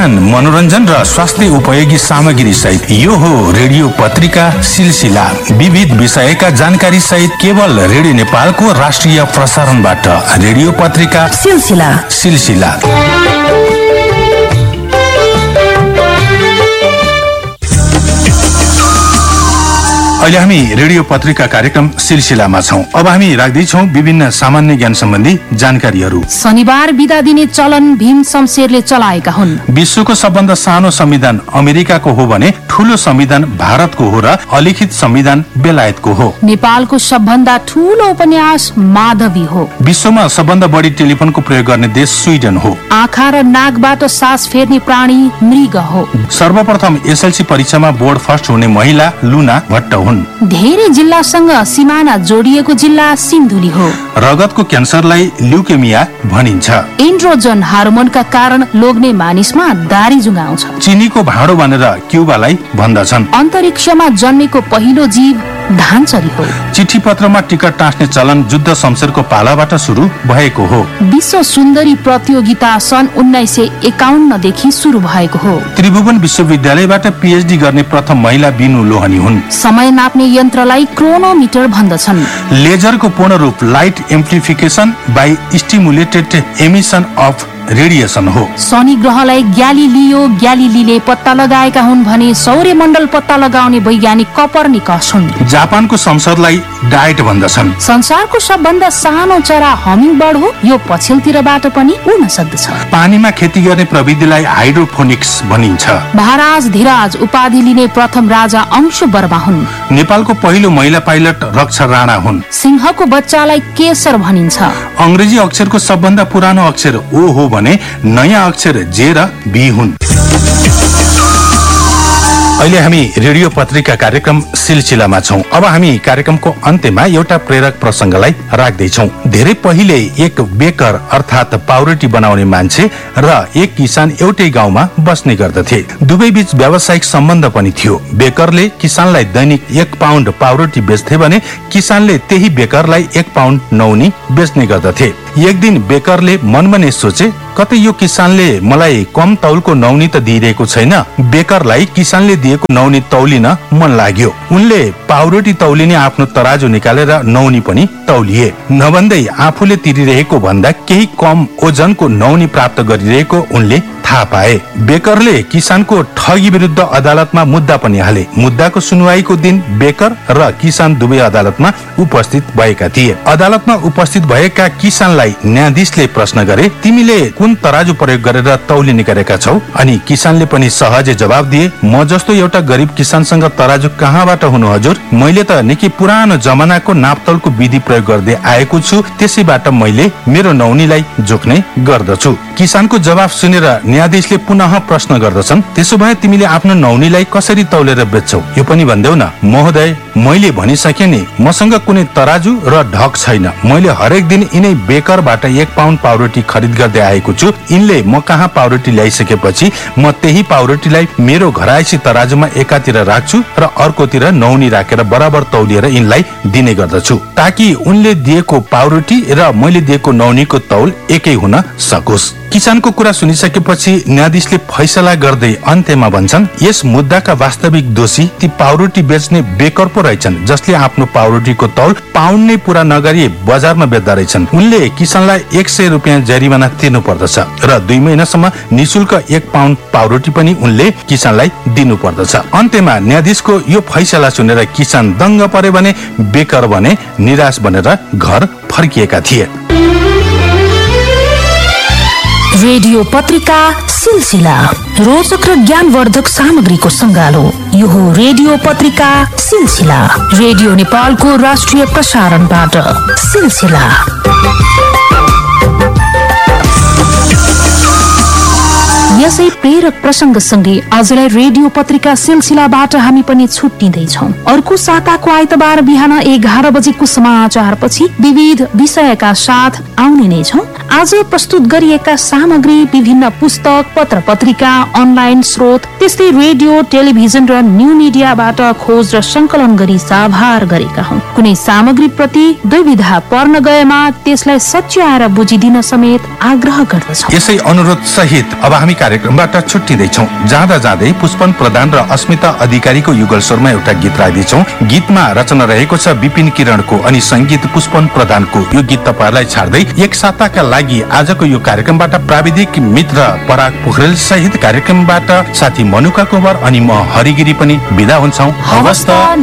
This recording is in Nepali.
विज्ञान, मनोरञ्जन र स्वास्थ्य उपयोगी सामग्री सहित यो हो रेडियो पत्रिका सिलसिला। विविध विषयका जानकारी सहित केवल रेडियो नेपालको राष्ट्रिय प्रसारणबाट रेडियो पत्रिका सिलसिला। अहिले हामी रेडियो पत्रिका कार्यक्रम सिलसिलामा छौं। अब हामी राख्दैछौं विभिन्न सामान्य ज्ञान सम्बन्धी जानकारीहरू। शनिबार बिदा दिने चलन भीम शमशेरले चलाएका हुन्। विश्वको सबभन्दा सानो संविधान अमेरिकाको हो भने ठूलो संविधान भारतको हो र अलिखित संविधान बेलायतको हो। नेपालको सबभन्दा ठूलो उपन्यास माधवी हो। विश्वमा सबभन्दा बढी टेलिफोनको प्रयोग गर्ने देश स्विडन हो। आँखा र नाकबाट सास फेर्ने प्राणी मृग हो। सर्वप्रथम एसएलसी परीक्षामा बोर्ड फर्स्ट हुने महिला लुना भट्ट हुन्। धेरै जिल्लासँग सिमाना जोडिएको जिल्ला सिन्धुली हो। रगतको क्यान्सरलाई ल्युकेमिया भनिन्छ। एन्ड्रोजन हार्मोनका कारण लोग्ने मानिसमा दारी जुगाउँछ। चिनीको भाँडो भनेर क्युबालाई भन्दछन्। अन्तरिक्षमा जन्मेको पहिलो जीव धानचरी हो। चिठी पत्रमा टिकट टाँस्ने चलन जुद्ध शमशेरको पालाबाट सुरु भएको हो। विश्व सुन्दरी प्रतियोगिता सन् 1951 देखि सुरु भएको हो। त्रिभुवन विश्वविद्यालयबाट पीएचडी गर्ने प्रथम महिला बिनु लोहनी हुन्। समय नाप्ने यन्त्रलाई क्रोनोमिटर भन्दछन्। लेजरको पूर्ण रूप light amplification by stimulated emission of radiation हो। शनि ग्रहलाई ग्यालिलीले पत्ता लगाएका हुन् भने सौर्यमण्डल पत्ता लगाउने वैज्ञानिक कपर्निकस हुन्। जापानको संसदलाई डायट भन्दछन्। संसारको सबभन्दा सानो चरा हमिङबर्ड हो। यो पछिल्लोतिरबाट पनि उड्न सक्दछ। पानीमा खेती गर्ने प्रविधिलाई हाइड्रोफोनिक्स भनिन्छ। महाराज धीराज उपाधि लिने प्रथम राजा अंशु वर्मा हुन्। नेपालको पहिलो महिला पाइलट रक्षा राणा हुन्। सिंहको बच्चालाई केसर भनिन्छ। अंग्रेजी अक्षरको सबभन्दा पुरानो अक्षर ओ हो भने नयाँ अक्षर जे र बी हुन्। अहिले हामी रेडियो पत्रिका कार्यक्रम सिलसिलामा छौं। अब हामी कार्यक्रमको अन्त्यमा एउटा प्रेरक प्रसंगलाई राख्दैछौं। धेरै पहिले एक बेकर अर्थात पाउरोटी बनाउने मान्छे र एक किसान एउटै गाउँमा बस्ने गर्दथे। दुवै बीच व्यावसायिक सम्बन्ध पनि थियो। बेकरले किसानलाई दैनिक 1 पाउन्ड पाउरोटी बेच्थे भने किसानले त्यही बेकरलाई 1 पाउन्ड नौनी बेच्ने गर्दथे। एक दिन बेकरले मनमा नै सोचे, कतै यो किसानले मलाई कम तौलको नौनी त दिइरहेको छैन। बेकरलाई किसानले दिएको नौनी तौलिन मन लाग्यो। उनले पाउरोटी तौलिने आफ्नो तराजु निकालेर नौनी पनि तौलिए। नभन्दै आफूले तिरिरहेको भन्दा केही कम ओजनको नौनी प्राप्त गरिरहेको उनले थाहा पाए। बेकरले किसानको ठगी विरुद्ध अदालतमा मुद्दा पनि हाले। मुद्दाको सुनवाईको दिन बेकर र किसान दुवै अदालतमा उपस्थित भएका थिए। अदालतमा उपस्थित भएका किसानलाई न्यायाधीशले प्रश्न गरे, तिमीले कुन तराजु प्रयोग गरेर तौलिने गरेका छौ? अनि किसानले पनि सहजै जवाब दिए, म जस्तो एउटा गरिब किसानसँग तराजु कहाँबाट हुनु हजुर? मैले त निकै पुरानो जमानाको नापतौलको विधि प्रयोग गर्दै आएको छु, त्यसैबाट मैले मेरो नौनीलाई जोख्ने गर्दछु। किसानको जवाब सुनेर न्यायाधीशले पुनः प्रश्न गर्दछन्, त्यसो भए तिमीले आफ्नो नौनीलाई कसरी तौलेर बेच्छौ? यो पनि भन्देऊ न। महोदय, मैले भनिसके नि, मसँग कुनै तराजु र ढक छैन। मैले हरेक दिन यिनै बेकरबाट 1 पाउन्ड पाउरोटी खरिद गर्दै आएको छु। यिनले म कहाँ पाउरोटी ल्याइसकेपछि म त्यही पाउरोटीलाई मेरो घरायसी तराजुमा एकातिर राख्छु र अर्कोतिर नौनी राखेर बराबर तौलिएर यिनलाई दिने गर्दछु, ताकि उनले दिएको पाउरोटी र मैले दिएको नौनीको तौल एकै हुन सकोस्। किसानको कुरा सुनिसकेपछि न्यायाधीशले फैसला गर्दै अन्त्यमा भन्छन्, यस मुद्दाका वास्तविक दोषी ती पाउरोटी बेच्ने बेकर पो रहेछन्, जसले आफ्नो पाउरोटीको तौल पाउन्ड नै पूरा नगरी बजारमा बेच्दा रहेछन्। उनले किसानलाई 100 रुपियाँ जरिवाना तिर्नु पर्दछ र 2 महिनासम्म निशुल्क 1 पाउन्ड पाउरोटी पनि उनले किसानलाई दिनु पर्दछ। अन्त्यमा न्यायाधीशको यो फैसला सुनेर किसान दङ्ग परे भने बेकर भने निराश बनेर घर फर्किएका थिए। रेडियो पत्रिका सिलसिला रोचक र ज्ञानवर्धक सामग्रीको संगालो। यो हो रेडियो पत्रिका सिलसिला, रेडियो नेपालको राष्ट्रिय प्रसारणबाट सिलसिला। यसै प्रेरक प्रसंगसँगै आजलाई रेडियो पत्रिका सिलसिलाबाट हामी पनि छुट्टिँदैछौँ। अर्को साताको आइतबार बिहान 11 बजेको समाचारपछि विविध विषयका साथ आउने नै छौँ। आज प्रस्तुत गरिएका सामग्री विभिन्न पुस्तक, पत्र पत्रिका, अनलाइन स्रोत, त्यस्तै रेडियो, टेलिभिजन र न्यू मिडियाबाट खोज र संकलन गरी साभार गरेका हौं। कुनै सामग्री प्रति दुविधा पर्न गएमा त्यसलाई सच्याएर बुझिदिन समेत आग्रह गर्दछौँ। यसै अनुरोध सहित अब हामी कार्यक्रम कार्यक्रमबाट छुट्टिँदैछौँ। जाँदा जाँदै पुष्पन प्रधान र अस्मिता अधिकारीको युगल स्वरमा एउटा गीत राख्दैछौँ। गीतमा रचना रहेको छ विपिन किरणको अनि संगीत पुष्पन प्रधानको। यो गीत तपाईँलाई छाड्दै एक साताका लागि आजको यो कार्यक्रमबाट प्राविधिक मित्र पराग पोखरेल सहित कार्यक्रमबाट साथी मनुका कुँवर अनि म हरिगिरी पनि बिदा हुन्छौँ। हवस् त।